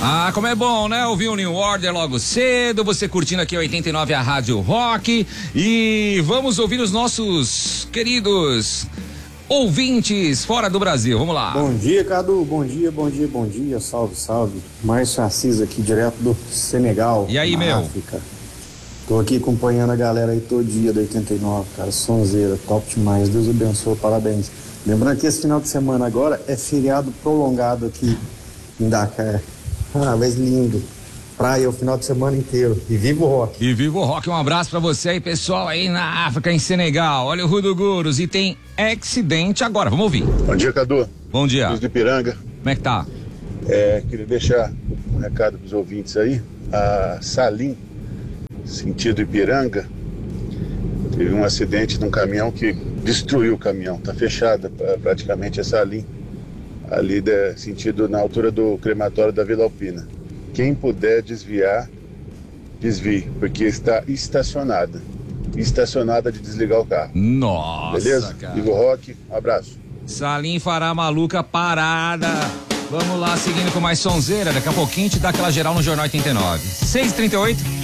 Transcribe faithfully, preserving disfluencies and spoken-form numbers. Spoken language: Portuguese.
Ah, como é bom, né? Ouvir o New Order logo cedo, você curtindo aqui oitenta e nove a Rádio Rock. E vamos ouvir os nossos queridos ouvintes fora do Brasil. Vamos lá. Bom dia, Cadu. Bom dia, bom dia, bom dia. Salve, salve. Márcio Assis aqui, direto do Senegal. E aí, na meu? África. Tô aqui acompanhando a galera aí todo dia da oitenta e nove, cara. Sonzeira, top demais. Deus abençoe, parabéns. Lembrando que esse final de semana agora é feriado prolongado aqui em Dakar. Ah, mas lindo. Praia o final de semana inteiro. E viva o rock. E viva o rock. Um abraço pra você aí, pessoal, aí na África, em Senegal. Olha o Rudo Guros e tem acidente agora. Vamos ouvir. Bom dia, Cadu. Bom dia. Luiz de Ipiranga. Como é que tá? É, queria deixar um recado pros ouvintes aí. A Salim, sentido Ipiranga, teve um acidente num caminhão que destruiu o caminhão. Tá fechada praticamente a Salim, ali de, sentido na altura do crematório da Vila Alpina. Quem puder desviar, desvie, porque está estacionada. Estacionada de desligar o carro. Nossa, beleza? cara. Vivo Rock, um abraço. Salim fará maluca parada. Vamos lá, seguindo com mais sonzeira. Daqui a pouquinho te dá aquela geral no Jornal oitenta e nove. seis e trinta e oito.